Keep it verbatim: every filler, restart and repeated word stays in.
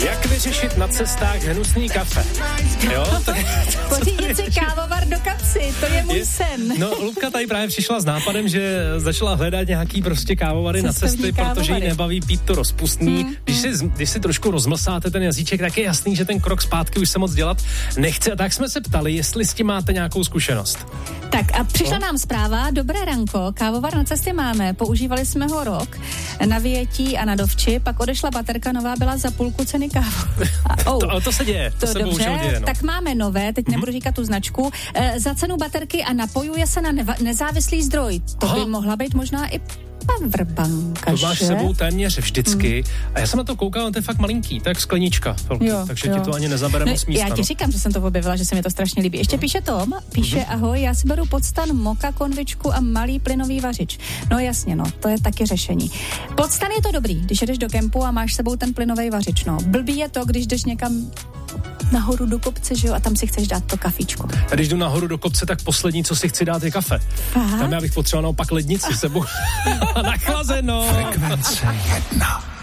Jak vyřešit na cestách hnusný kafe? Jo? Pořídit si kávovar do kapsy, to je můj je, sen. No, Lubka tady právě přišla s nápadem, že začala hledat nějaký prostě kávovary Cestovní na cesty, kávovary. protože jí nebaví pít to rozpustný. Hmm, když, si, když si trošku rozmlsáte ten jazyček, tak je jasný, že ten krok zpátky už se moc dělat nechce. Tak jsme se ptali, jestli s tím máte nějakou zkušenost. Tak a přišla no? nám zpráva, dobré ranko, kávovar na cestě máme, používali jsme ho rok na Vyjetí a na Dovči, pak odešla baterka nová, byla za půlku ceny kávu. A, oh, to, to se děje, to, to se dobře, děje. No. Tak máme nové, teď mm-hmm. nebudu říkat tu značku, e, za cenu baterky a napojuje se na neva- nezávislý zdroj. To Aha. by mohla být možná i powerbanka, to máš že? sebou téměř vždycky. Mm. A já jsem na to koukal, to je fakt malinký, tak sklenička. Jo, takže jo. ti to ani nezabere no, moc místa. Já ti no. říkám, že jsem to objevila, že se mi to strašně líbí. Ještě píše Tom, píše, mm-hmm. ahoj, já si beru pod stan moka konvičku a malý plynový vařič. No jasně, no, to je taky řešení. Pod stan je to dobrý, když jdeš do kempu a máš sebou ten plynový vařič, no. Blbý je to, když jdeš někam nahoru do kopce, že jo, a tam si chceš dát to kafičko. A když jdu nahoru do kopce, tak poslední, co si chci dát, je kafe. Aha. Tam já bych potřeboval naopak lednici sebou. Nachlazeno. Frekvence jedna.